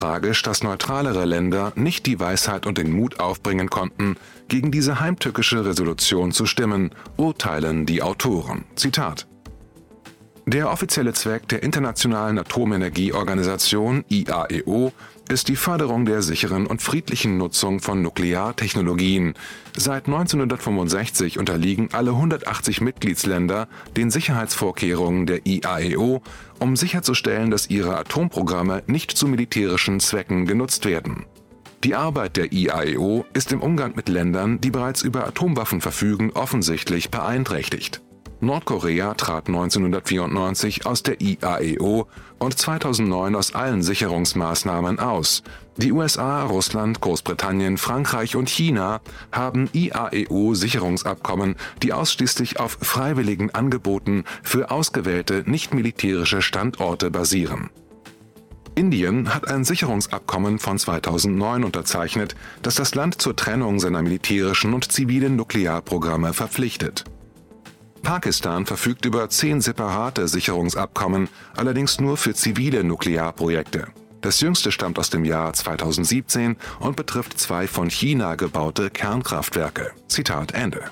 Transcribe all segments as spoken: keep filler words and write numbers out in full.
Tragisch, dass neutralere Länder nicht die Weisheit und den Mut aufbringen konnten, gegen diese heimtückische Resolution zu stimmen, urteilen die Autoren. Zitat: Der offizielle Zweck der Internationalen Atomenergieorganisation I A E O ist die Förderung der sicheren und friedlichen Nutzung von Nukleartechnologien. Seit neunzehnhundertfünfundsechzig unterliegen alle hundertachtzig Mitgliedsländer den Sicherheitsvorkehrungen der I A E O, um sicherzustellen, dass ihre Atomprogramme nicht zu militärischen Zwecken genutzt werden. Die Arbeit der I A E O ist im Umgang mit Ländern, die bereits über Atomwaffen verfügen, offensichtlich beeinträchtigt. Nordkorea trat neunzehnhundertvierundneunzig aus der I A E O und zweitausendneun aus allen Sicherungsmaßnahmen aus. Die U S A, Russland, Großbritannien, Frankreich und China haben I A E O-Sicherungsabkommen, die ausschließlich auf freiwilligen Angeboten für ausgewählte nicht-militärische Standorte basieren. Indien hat ein Sicherungsabkommen von zweitausendneun unterzeichnet, das das Land zur Trennung seiner militärischen und zivilen Nuklearprogramme verpflichtet. Pakistan verfügt über zehn separate Sicherungsabkommen, allerdings nur für zivile Nuklearprojekte. Das jüngste stammt aus dem Jahr zweitausendsiebzehn und betrifft zwei von China gebaute Kernkraftwerke. Zitat Ende.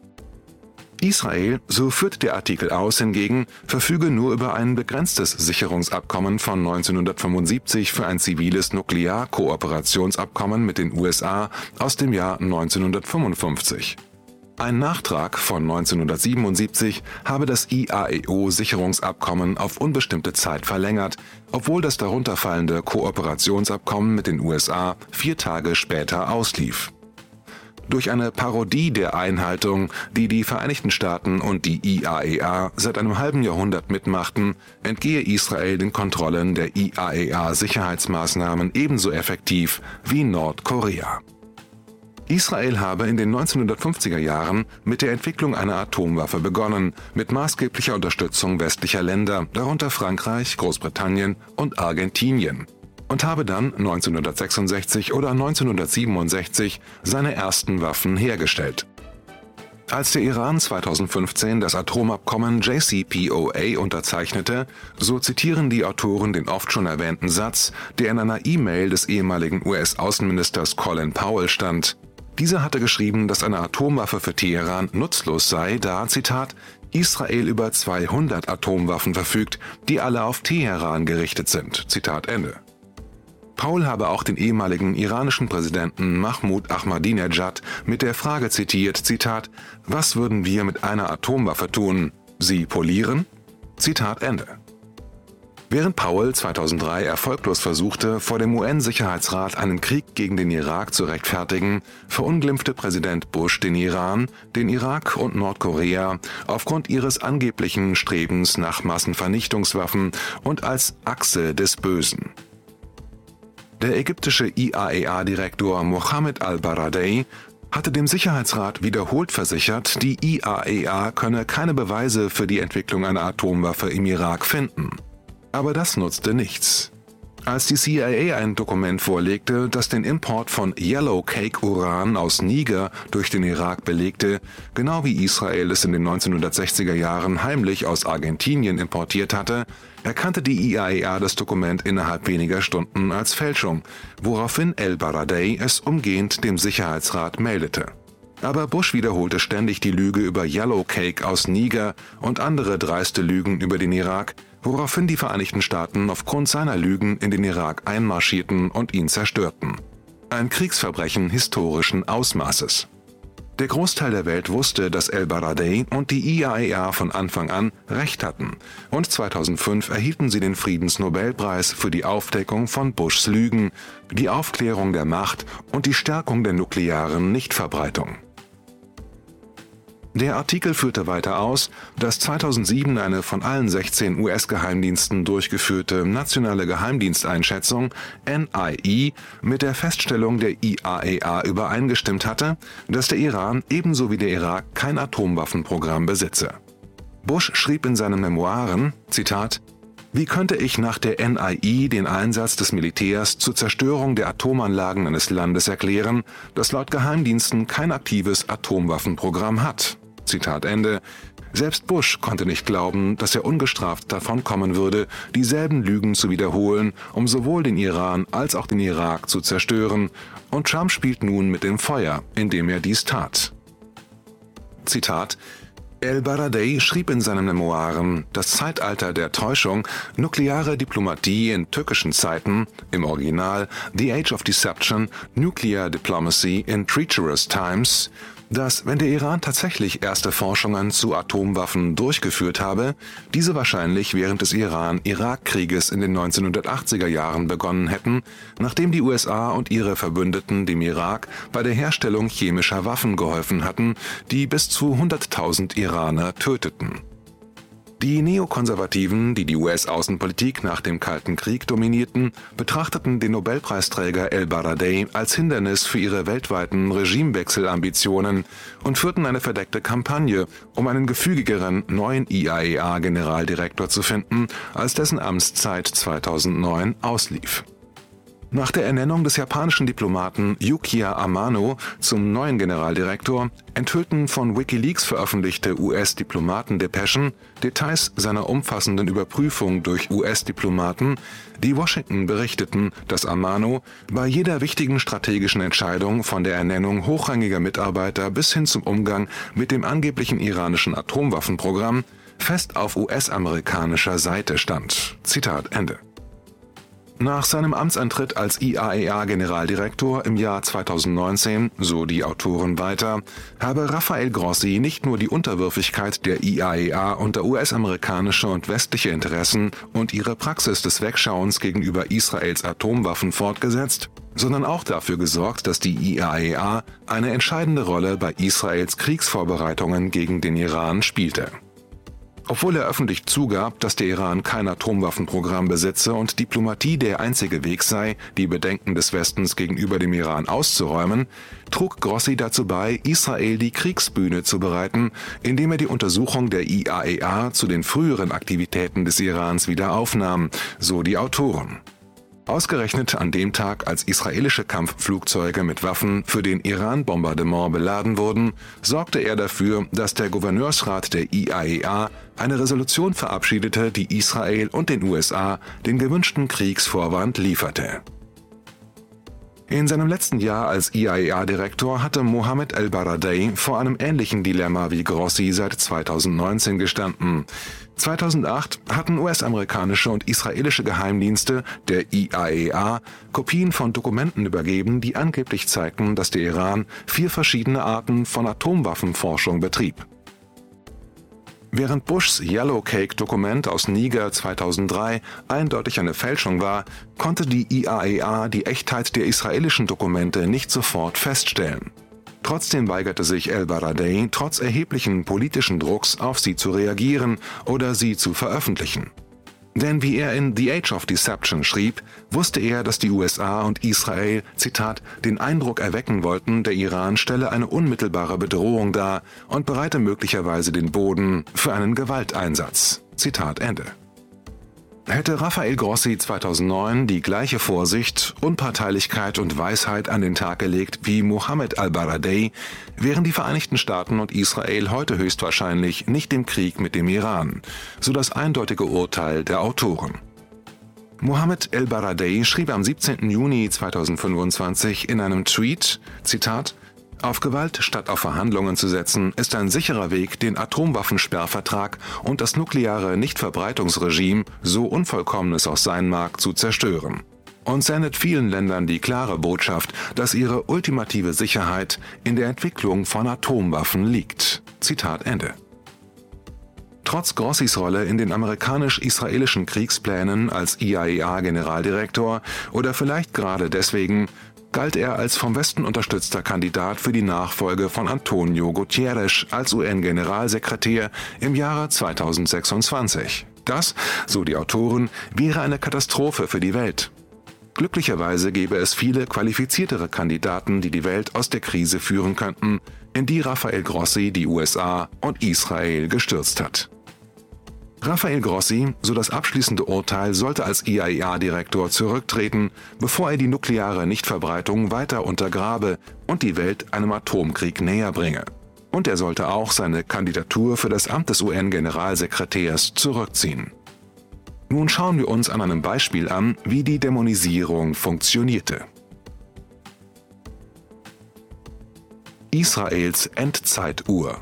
Israel, so führt der Artikel aus, hingegen verfüge nur über ein begrenztes Sicherungsabkommen von neunzehnhundertfünfundsiebzig für ein ziviles Nuklearkooperationsabkommen mit den U S A aus dem Jahr neunzehnhundertfünfundfünfzig. Ein Nachtrag von neunzehnhundertsiebenundsiebzig habe das I A E O-Sicherungsabkommen auf unbestimmte Zeit verlängert, obwohl das darunterfallende Kooperationsabkommen mit den U S A vier Tage später auslief. Durch eine Parodie der Einhaltung, die die Vereinigten Staaten und die I A E A seit einem halben Jahrhundert mitmachten, entgehe Israel den Kontrollen der I A E A-Sicherheitsmaßnahmen ebenso effektiv wie Nordkorea. Israel habe in den neunzehnhundertfünfziger Jahren mit der Entwicklung einer Atomwaffe begonnen, mit maßgeblicher Unterstützung westlicher Länder, darunter Frankreich, Großbritannien und Argentinien, und habe dann neunzehnhundertsechsundsechzig oder neunzehnhundertsiebenundsechzig seine ersten Waffen hergestellt. Als der Iran zweitausendfünfzehn das Atomabkommen J C P O A unterzeichnete, so zitieren die Autoren den oft schon erwähnten Satz, der in einer E-Mail des ehemaligen U S-Außenministers Colin Powell stand. Dieser hatte geschrieben, dass eine Atomwaffe für Teheran nutzlos sei, da, Zitat, Israel über zweihundert Atomwaffen verfügt, die alle auf Teheran gerichtet sind. Zitat Ende. Powell habe auch den ehemaligen iranischen Präsidenten Mahmoud Ahmadinejad mit der Frage zitiert, Zitat, was würden wir mit einer Atomwaffe tun? Sie polieren? Zitat Ende. Während Powell zweitausenddrei erfolglos versuchte, vor dem U N-Sicherheitsrat einen Krieg gegen den Irak zu rechtfertigen, verunglimpfte Präsident Bush den Iran, den Irak und Nordkorea aufgrund ihres angeblichen Strebens nach Massenvernichtungswaffen und als Achse des Bösen. Der ägyptische I A E A-Direktor Mohammed al-Baradei hatte dem Sicherheitsrat wiederholt versichert, die I A E A könne keine Beweise für die Entwicklung einer Atomwaffe im Irak finden. Aber das nutzte nichts. Als die C I A ein Dokument vorlegte, das den Import von Yellowcake-Uran aus Niger durch den Irak belegte, genau wie Israel es in den neunzehnhundertsechziger Jahren heimlich aus Argentinien importiert hatte, erkannte die I A E A das Dokument innerhalb weniger Stunden als Fälschung, woraufhin el-Baradei es umgehend dem Sicherheitsrat meldete. Aber Bush wiederholte ständig die Lüge über Yellowcake aus Niger und andere dreiste Lügen über den Irak, woraufhin die Vereinigten Staaten aufgrund seiner Lügen in den Irak einmarschierten und ihn zerstörten. Ein Kriegsverbrechen historischen Ausmaßes. Der Großteil der Welt wusste, dass el-Baradei und die I A E A von Anfang an Recht hatten, und zweitausendfünf erhielten sie den Friedensnobelpreis für die Aufdeckung von Bushs Lügen, die Aufklärung der Macht und die Stärkung der nuklearen Nichtverbreitung. Der Artikel führte weiter aus, dass zweitausendsieben eine von allen sechzehn U S-Geheimdiensten durchgeführte nationale Geheimdiensteinschätzung N I E mit der Feststellung der I A E A übereingestimmt hatte, dass der Iran ebenso wie der Irak kein Atomwaffenprogramm besitze. Bush schrieb in seinen Memoiren, Zitat, wie könnte ich nach der N I E den Einsatz des Militärs zur Zerstörung der Atomanlagen eines Landes erklären, das laut Geheimdiensten kein aktives Atomwaffenprogramm hat? Zitat Ende. Selbst Bush konnte nicht glauben, dass er ungestraft davonkommen würde, dieselben Lügen zu wiederholen, um sowohl den Iran als auch den Irak zu zerstören. Und Trump spielt nun mit dem Feuer, indem er dies tat. Zitat: El-Baradei schrieb in seinen Memoiren Das Zeitalter der Täuschung, nukleare Diplomatie in türkischen Zeiten, im Original The Age of Deception, Nuclear Diplomacy in Treacherous Times, dass, wenn der Iran tatsächlich erste Forschungen zu Atomwaffen durchgeführt habe, diese wahrscheinlich während des Iran-Irak-Krieges in den neunzehnhundertachtziger Jahren begonnen hätten, nachdem die U S A und ihre Verbündeten dem Irak bei der Herstellung chemischer Waffen geholfen hatten, die bis zu hunderttausend Iraner töteten. Die Neokonservativen, die die U S-Außenpolitik nach dem Kalten Krieg dominierten, betrachteten den Nobelpreisträger El-Baradei als Hindernis für ihre weltweiten Regimewechselambitionen und führten eine verdeckte Kampagne, um einen gefügigeren neuen I A E A-Generaldirektor zu finden, als dessen Amtszeit zweitausendneun auslief. Nach der Ernennung des japanischen Diplomaten Yukiya Amano zum neuen Generaldirektor enthüllten von WikiLeaks veröffentlichte U S-Diplomatendepeschen Details seiner umfassenden Überprüfung durch U S-Diplomaten, die Washington berichteten, dass Amano bei jeder wichtigen strategischen Entscheidung von der Ernennung hochrangiger Mitarbeiter bis hin zum Umgang mit dem angeblichen iranischen Atomwaffenprogramm fest auf U S-amerikanischer Seite stand. Zitat Ende. Nach seinem Amtsantritt als I A E A-Generaldirektor im Jahr zweitausendneunzehn, so die Autoren weiter, habe Rafael Grossi nicht nur die Unterwürfigkeit der I A E A unter U S-amerikanische und westliche Interessen und ihre Praxis des Wegschauens gegenüber Israels Atomwaffen fortgesetzt, sondern auch dafür gesorgt, dass die I A E A eine entscheidende Rolle bei Israels Kriegsvorbereitungen gegen den Iran spielte. Obwohl er öffentlich zugab, dass der Iran kein Atomwaffenprogramm besitze und Diplomatie der einzige Weg sei, die Bedenken des Westens gegenüber dem Iran auszuräumen, trug Grossi dazu bei, Israel die Kriegsbühne zu bereiten, indem er die Untersuchung der I A E A zu den früheren Aktivitäten des Irans wieder aufnahm, so die Autoren. Ausgerechnet an dem Tag, als israelische Kampfflugzeuge mit Waffen für den Iran-Bombardement beladen wurden, sorgte er dafür, dass der Gouverneursrat der I A E A eine Resolution verabschiedete, die Israel und den U S A den gewünschten Kriegsvorwand lieferte. In seinem letzten Jahr als I A E A-Direktor hatte Mohammed El-Baradei vor einem ähnlichen Dilemma wie Grossi seit zweitausendneunzehn gestanden. zweitausendacht hatten U S-amerikanische und israelische Geheimdienste der I A E A Kopien von Dokumenten übergeben, die angeblich zeigten, dass der Iran vier verschiedene Arten von Atomwaffenforschung betrieb. Während Bushs Yellowcake-Dokument aus Niger zweitausenddrei eindeutig eine Fälschung war, konnte die I A E A die Echtheit der israelischen Dokumente nicht sofort feststellen. Trotzdem weigerte sich El-Baradei trotz erheblichen politischen Drucks auf sie zu reagieren oder sie zu veröffentlichen. Denn wie er in The Age of Deception schrieb, wusste er, dass die U S A und Israel, Zitat, den Eindruck erwecken wollten, der Iran stelle eine unmittelbare Bedrohung dar und bereite möglicherweise den Boden für einen Gewalteinsatz. Zitat Ende. Hätte Rafael Grossi zweitausendneun die gleiche Vorsicht, Unparteilichkeit und Weisheit an den Tag gelegt wie Mohammed El-Baradei, wären die Vereinigten Staaten und Israel heute höchstwahrscheinlich nicht im Krieg mit dem Iran, so das eindeutige Urteil der Autoren. Mohammed El-Baradei schrieb am siebzehnten Juni zweitausendfünfundzwanzig in einem Tweet, Zitat, Auf Gewalt statt auf Verhandlungen zu setzen, ist ein sicherer Weg, den Atomwaffensperrvertrag und das nukleare Nichtverbreitungsregime, so unvollkommen es auch sein mag, zu zerstören. Und sendet vielen Ländern die klare Botschaft, dass ihre ultimative Sicherheit in der Entwicklung von Atomwaffen liegt. Zitat Ende. Trotz Grossis Rolle in den amerikanisch-israelischen Kriegsplänen als I A E A-Generaldirektor oder vielleicht gerade deswegen, galt er als vom Westen unterstützter Kandidat für die Nachfolge von Antonio Guterres als U N-Generalsekretär im Jahre zweitausendsechsundzwanzig. Das, so die Autoren, wäre eine Katastrophe für die Welt. Glücklicherweise gäbe es viele qualifiziertere Kandidaten, die die Welt aus der Krise führen könnten, in die Rafael Grossi die U S A und Israel gestürzt hat. Rafael Grossi, so das abschließende Urteil, sollte als I A E A-Direktor zurücktreten, bevor er die nukleare Nichtverbreitung weiter untergrabe und die Welt einem Atomkrieg näher bringe. Und er sollte auch seine Kandidatur für das Amt des U N-Generalsekretärs zurückziehen. Nun schauen wir uns an einem Beispiel an, wie die Dämonisierung funktionierte. Israels Endzeituhr.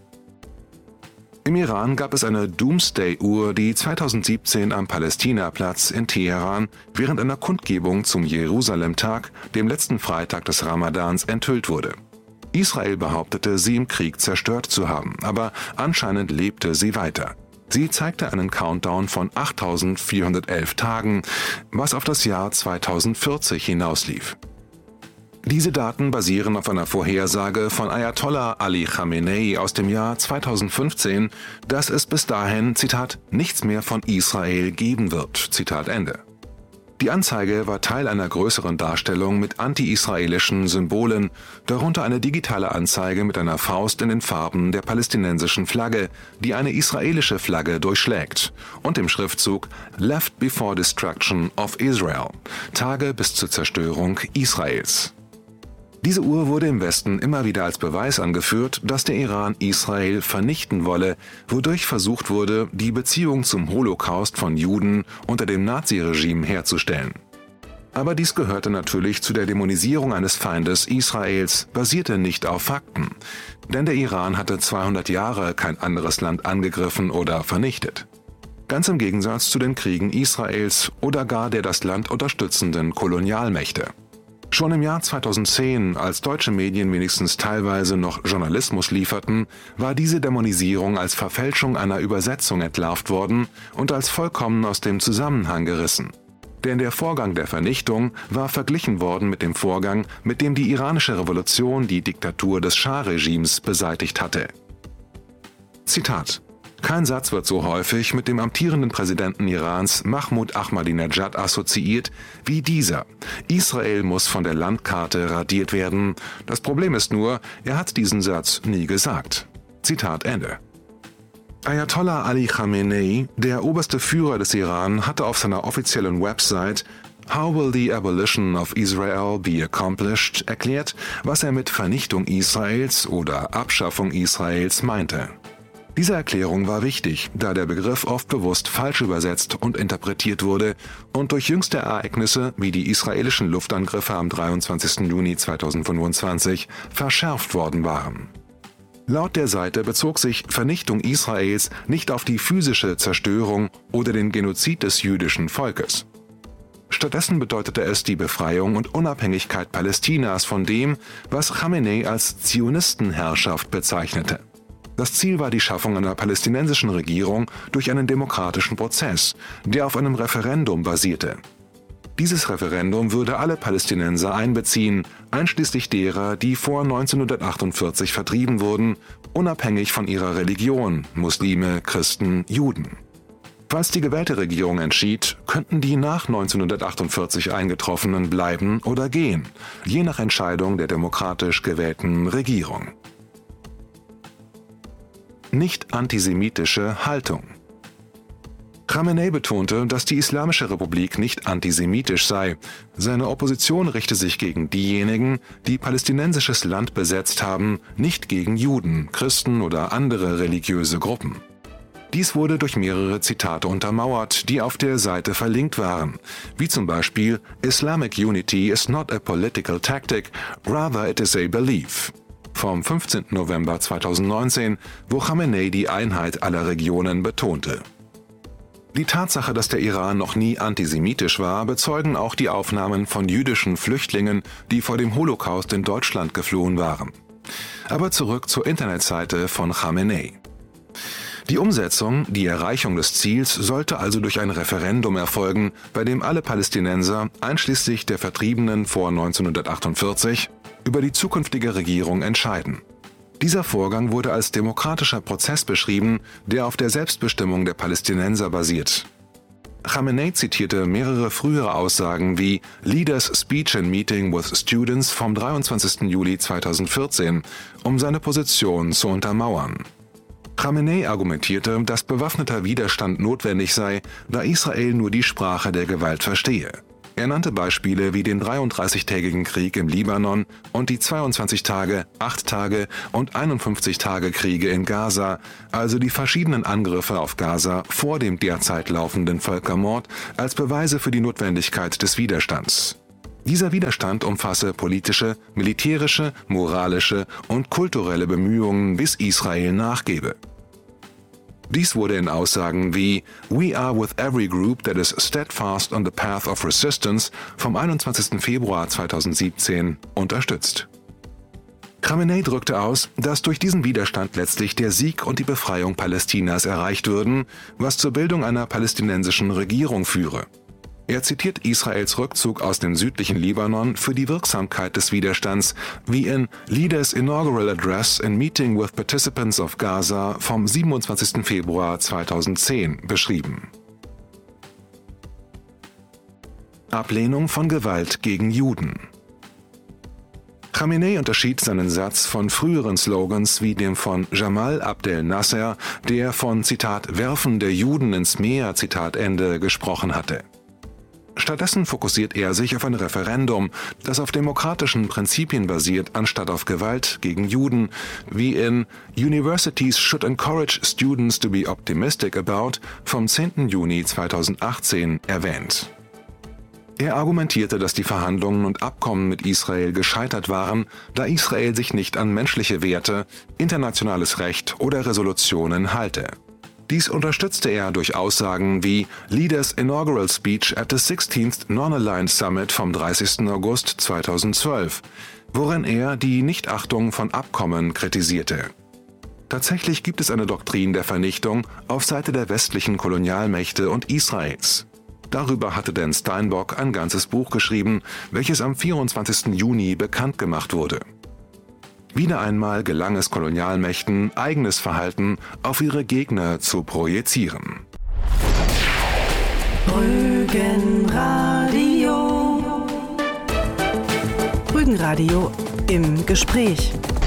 Im Iran gab es eine Doomsday-Uhr, die zweitausendsiebzehn am Palästinaplatz in Teheran während einer Kundgebung zum Jerusalem-Tag, dem letzten Freitag des Ramadans, enthüllt wurde. Israel behauptete, sie im Krieg zerstört zu haben, aber anscheinend lebte sie weiter. Sie zeigte einen Countdown von achttausendvierhundertelf Tagen, was auf das Jahr zweitausendvierzig hinauslief. Diese Daten basieren auf einer Vorhersage von Ayatollah Ali Khamenei aus dem Jahr zweitausendfünfzehn, dass es bis dahin, Zitat, nichts mehr von Israel geben wird, Zitat Ende. Die Anzeige war Teil einer größeren Darstellung mit anti-israelischen Symbolen, darunter eine digitale Anzeige mit einer Faust in den Farben der palästinensischen Flagge, die eine israelische Flagge durchschlägt, und dem Schriftzug Left before destruction of Israel, Tage bis zur Zerstörung Israels. Diese Uhr wurde im Westen immer wieder als Beweis angeführt, dass der Iran Israel vernichten wolle, wodurch versucht wurde, die Beziehung zum Holocaust von Juden unter dem Naziregime herzustellen. Aber dies gehörte natürlich zu der Dämonisierung eines Feindes Israels, basierte nicht auf Fakten, denn der Iran hatte zweihundert Jahre kein anderes Land angegriffen oder vernichtet. Ganz im Gegensatz zu den Kriegen Israels oder gar der das Land unterstützenden Kolonialmächte. Schon im Jahr zweitausendzehn, als deutsche Medien wenigstens teilweise noch Journalismus lieferten, war diese Dämonisierung als Verfälschung einer Übersetzung entlarvt worden und als vollkommen aus dem Zusammenhang gerissen. Denn der Vorgang der Vernichtung war verglichen worden mit dem Vorgang, mit dem die iranische Revolution die Diktatur des Schah-Regimes beseitigt hatte. Zitat: Kein Satz wird so häufig mit dem amtierenden Präsidenten Irans Mahmoud Ahmadinejad assoziiert wie dieser. Israel muss von der Landkarte radiert werden. Das Problem ist nur, er hat diesen Satz nie gesagt. Zitat Ende. Ayatollah Ali Khamenei, der oberste Führer des Iran, hatte auf seiner offiziellen Website How will the abolition of Israel be accomplished erklärt, was er mit Vernichtung Israels oder Abschaffung Israels meinte. Diese Erklärung war wichtig, da der Begriff oft bewusst falsch übersetzt und interpretiert wurde und durch jüngste Ereignisse wie die israelischen Luftangriffe am dreiundzwanzigsten Juni zweitausendfünfundzwanzig verschärft worden waren. Laut der Seite bezog sich Vernichtung Israels nicht auf die physische Zerstörung oder den Genozid des jüdischen Volkes. Stattdessen bedeutete es die Befreiung und Unabhängigkeit Palästinas von dem, was Khamenei als Zionistenherrschaft bezeichnete. Das Ziel war die Schaffung einer palästinensischen Regierung durch einen demokratischen Prozess, der auf einem Referendum basierte. Dieses Referendum würde alle Palästinenser einbeziehen, einschließlich derer, die vor neunzehnhundertachtundvierzig vertrieben wurden, unabhängig von ihrer Religion, Muslime, Christen, Juden. Falls die gewählte Regierung entschied, könnten die nach neunzehnhundertachtundvierzig Eingetroffenen bleiben oder gehen, je nach Entscheidung der demokratisch gewählten Regierung. Nicht antisemitische Haltung. Khamenei betonte, dass die Islamische Republik nicht antisemitisch sei. Seine Opposition richte sich gegen diejenigen, die palästinensisches Land besetzt haben, nicht gegen Juden, Christen oder andere religiöse Gruppen. Dies wurde durch mehrere Zitate untermauert, die auf der Seite verlinkt waren, wie zum Beispiel Islamic unity is not a political tactic, rather it is a belief. Vom fünfzehnten November zweitausendneunzehn, wo Khamenei die Einheit aller Regionen betonte. Die Tatsache, dass der Iran noch nie antisemitisch war, bezeugen auch die Aufnahmen von jüdischen Flüchtlingen, die vor dem Holocaust in Deutschland geflohen waren. Aber zurück zur Internetseite von Khamenei. Die Umsetzung, die Erreichung des Ziels sollte also durch ein Referendum erfolgen, bei dem alle Palästinenser, einschließlich der Vertriebenen vor neunzehnhundertachtundvierzig, über die zukünftige Regierung entscheiden. Dieser Vorgang wurde als demokratischer Prozess beschrieben, der auf der Selbstbestimmung der Palästinenser basiert. Khamenei zitierte mehrere frühere Aussagen wie Leaders Speech and Meeting with Students vom dreiundzwanzigsten Juli zweitausendvierzehn, um seine Position zu untermauern. Khamenei argumentierte, dass bewaffneter Widerstand notwendig sei, da Israel nur die Sprache der Gewalt verstehe. Er nannte Beispiele wie den dreiunddreißigtägigen Krieg im Libanon und die zweiundzwanzig Tage, acht Tage und einundfünfzig Tage Kriege in Gaza, also die verschiedenen Angriffe auf Gaza vor dem derzeit laufenden Völkermord, als Beweise für die Notwendigkeit des Widerstands. Dieser Widerstand umfasse politische, militärische, moralische und kulturelle Bemühungen, bis Israel nachgebe. Dies wurde in Aussagen wie "We are with every group that is steadfast on the path of resistance" vom einundzwanzigsten Februar zweitausendsiebzehn unterstützt. Khamenei drückte aus, dass durch diesen Widerstand letztlich der Sieg und die Befreiung Palästinas erreicht würden, was zur Bildung einer palästinensischen Regierung führe. Er zitiert Israels Rückzug aus dem südlichen Libanon für die Wirksamkeit des Widerstands, wie in Leaders Inaugural Address in Meeting with Participants of Gaza vom siebenundzwanzigsten Februar zweitausendzehn beschrieben. Ablehnung von Gewalt gegen Juden. Khamenei unterschied seinen Satz von früheren Slogans wie dem von Jamal Abdel Nasser, der von Zitat »Werfen der Juden ins Meer« Zitat Ende gesprochen hatte. Stattdessen fokussiert er sich auf ein Referendum, das auf demokratischen Prinzipien basiert, anstatt auf Gewalt gegen Juden, wie in Universities should encourage students to be optimistic about vom zehnten Juni zweitausendachtzehn erwähnt. Er argumentierte, dass die Verhandlungen und Abkommen mit Israel gescheitert waren, da Israel sich nicht an menschliche Werte, internationales Recht oder Resolutionen halte. Dies unterstützte er durch Aussagen wie Leaders Inaugural Speech at the sixteenth Non-Aligned Summit vom dreißigsten August zweitausendzwölf, worin er die Nichtachtung von Abkommen kritisierte. Tatsächlich gibt es eine Doktrin der Vernichtung auf Seite der westlichen Kolonialmächte und Israels. Darüber hatte Dan Steinbock ein ganzes Buch geschrieben, welches am vierundzwanzigsten Juni bekannt gemacht wurde. Wieder einmal gelang es Kolonialmächten, eigenes Verhalten auf ihre Gegner zu projizieren. Rügenradio. Rügenradio im Gespräch.